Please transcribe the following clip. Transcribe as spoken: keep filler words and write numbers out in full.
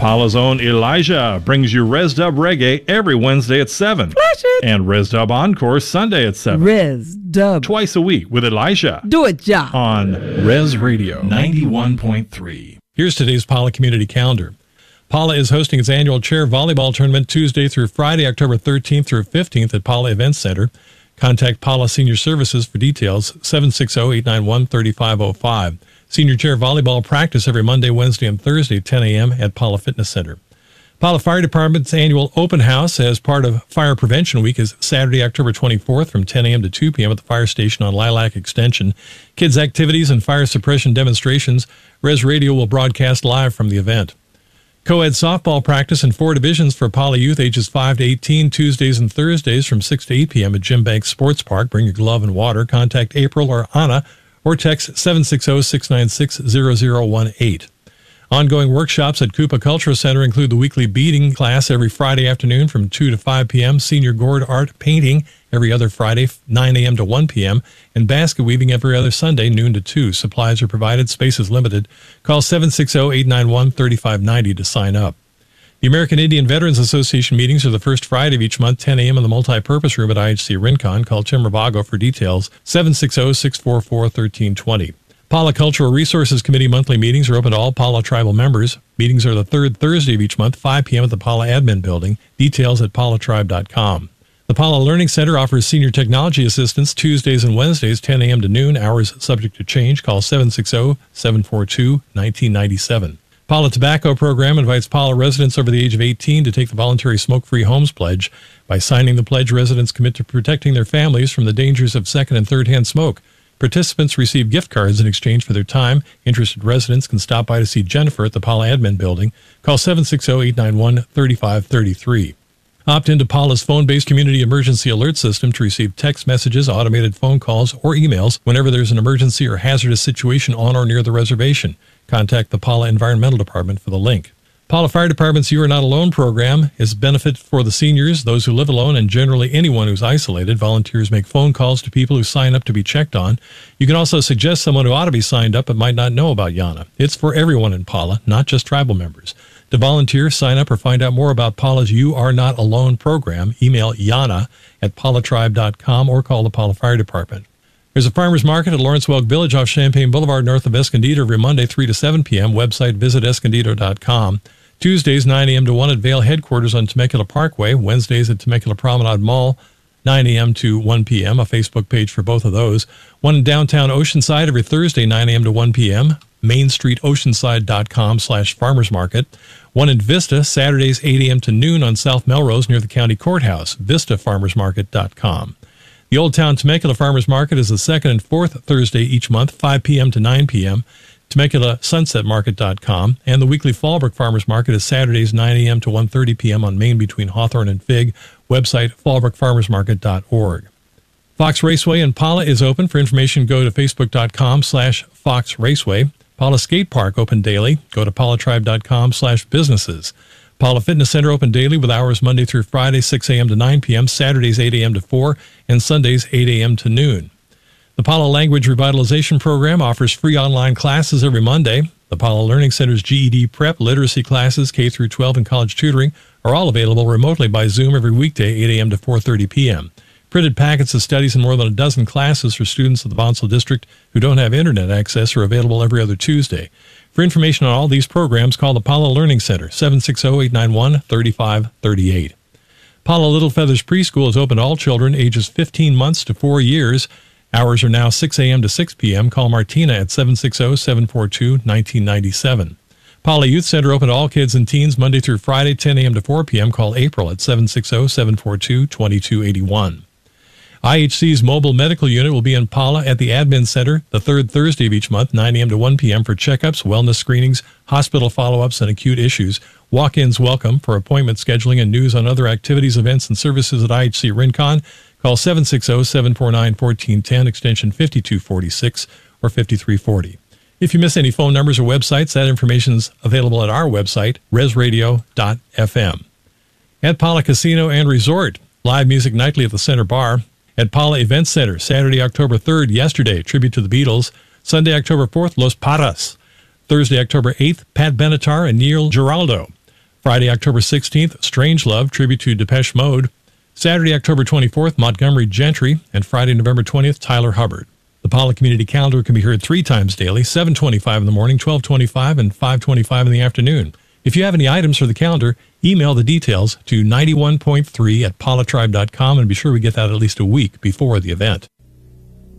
Paula's own Elijah brings you Res Dub Reggae every Wednesday at seven. Flash it. And Res Dub Encore Sunday at seven. Res Dub. Twice a week with Elijah. Do it, ja. On Res Radio ninety-one point three. Here's today's Pala Community Calendar. Pala is hosting its annual chair volleyball tournament Tuesday through Friday, October thirteenth through fifteenth at Pala Events Center. Contact Pala Senior Services for details, seven six zero, eight nine one, three five zero five. Senior chair volleyball practice every Monday, Wednesday, and Thursday at ten a.m. at Pala Fitness Center. Pala Fire Department's annual open house as part of Fire Prevention Week is Saturday, October twenty-fourth from ten a.m. to two p.m. at the fire station on Lilac Extension. Kids' activities and fire suppression demonstrations. Res Radio will broadcast live from the event. Co-ed softball practice in four divisions for Pala youth ages five to eighteen, Tuesdays and Thursdays from six to eight p.m. at Jim Banks Sports Park. Bring your glove and water. Contact April or Anna or text seven six zero, six nine six, zero zero one eight. Ongoing workshops at Koopa Cultural Center include the weekly beading class every Friday afternoon from two to five p.m., senior gourd art painting every other Friday, nine a.m. to one p.m., and basket weaving every other Sunday, noon to two. Supplies are provided. Space is limited. Call seven six zero, eight nine one, three five nine zero to sign up. The American Indian Veterans Association meetings are the first Friday of each month, ten a.m. in the multi-purpose room at I H C Rincon. Call Tim Ravago for details, seven six zero, six four four, one three two zero. Pala Cultural Resources Committee monthly meetings are open to all Pala tribal members. Meetings are the third Thursday of each month, five p.m. at the Pala Admin Building. Details at pala tribe dot com. The Pala Learning Center offers senior technology assistance Tuesdays and Wednesdays, ten a.m. to noon. Hours subject to change. Call seven six zero, seven four two, one nine nine seven. Pala Tobacco Program invites Pala residents over the age of eighteen to take the voluntary Smoke-Free Homes Pledge. By signing the pledge, residents commit to protecting their families from the dangers of second- and third-hand smoke. Participants receive gift cards in exchange for their time. Interested residents can stop by to see Jennifer at the Pala Admin Building. Call seven six zero, eight nine one, three five three three. Opt into Pala's phone-based community emergency alert system to receive text messages, automated phone calls, or emails whenever there's an emergency or hazardous situation on or near the reservation. Contact the Pala Environmental Department for the link. Pala Fire Department's You Are Not Alone program is a benefit for the seniors, those who live alone, and generally anyone who's isolated. Volunteers make phone calls to people who sign up to be checked on. You can also suggest someone who ought to be signed up but might not know about Yana. It's for everyone in Pala, not just tribal members. To volunteer, sign up, or find out more about Pala's You Are Not Alone program, email Yana at pala tribe dot com or call the Pala Fire Department. There's a farmer's market at Lawrence Welk Village off Champaign Boulevard north of Escondido every Monday, three to seven p.m. Website visit escondido dot com. Tuesdays, nine a.m. to one at Vale Headquarters on Temecula Parkway. Wednesdays at Temecula Promenade Mall, nine a.m. to one p.m. A Facebook page for both of those. One in downtown Oceanside every Thursday, nine a.m. to one p.m. main street oceanside dot com slash farmers market. One in Vista, Saturdays, eight a.m. to noon on South Melrose near the county courthouse, vista farmers market dot com. The Old Town Temecula Farmers Market is the second and fourth Thursday each month, five p.m. to nine p.m. Temecula Sunset Market dot com, and the weekly Fallbrook Farmers Market is Saturdays, nine a.m. to one thirty p.m. on Main between Hawthorne and Fig. Website fallbrook farmers market dot org. Fox Raceway in Pala is open. For information, go to facebook dot com slash Fox Raceway. Pala Skate Park open daily. Go to pala tribe dot com slash businesses. Pala Fitness Center open daily with hours Monday through Friday, six a.m. to nine p.m., Saturdays, eight a.m. to four, and Sundays, eight a.m. to noon. The Pala Language Revitalization Program offers free online classes every Monday. The Pala Learning Center's G E D prep, literacy classes, K through twelve, and college tutoring are all available remotely by Zoom every weekday, eight a.m. to four thirty p.m. Printed packets of studies in more than a dozen classes for students of the Bonsall District who don't have internet access are available every other Tuesday. For information on all these programs, call the Pala Learning Center, seven six zero, eight nine one, three five three eight. Pala Little Feathers Preschool is open to all children ages fifteen months to four years. Hours are now six a.m. to six p.m. Call Martina at seven six zero, seven four two, one nine nine seven. Pala Youth Center open to all kids and teens Monday through Friday, ten a.m. to four p.m. Call April at seven six zero, seven four two, two two eight one. I H C's mobile medical unit will be in Pala at the Admin Center the third Thursday of each month, nine a.m. to one p.m. for checkups, wellness screenings, hospital follow-ups, and acute issues. Walk-ins welcome. For appointment scheduling and news on other activities, events, and services at I H C Rincon, call seven six zero, seven four nine, one four one zero, extension fifty-two forty-six or fifty-three forty. If you miss any phone numbers or websites, that information is available at our website, res radio dot f m. At Pala Casino and Resort, live music nightly at the Center Bar. At Pala Event Center, Saturday, October third, Yesterday, tribute to the Beatles. Sunday, October fourth, Los Paras. Thursday, October eighth, Pat Benatar and Neil Giraldo. Friday, October sixteenth, Strangelove, tribute to Depeche Mode. Saturday, October twenty-fourth, Montgomery Gentry. And Friday, November twentieth, Tyler Hubbard. The Pala Community Calendar can be heard three times daily, seven twenty-five in the morning, twelve twenty-five, and five twenty-five in the afternoon. If you have any items for the calendar, email the details to ninety-one point three at palatribe dot com and be sure we get that at least a week before the event.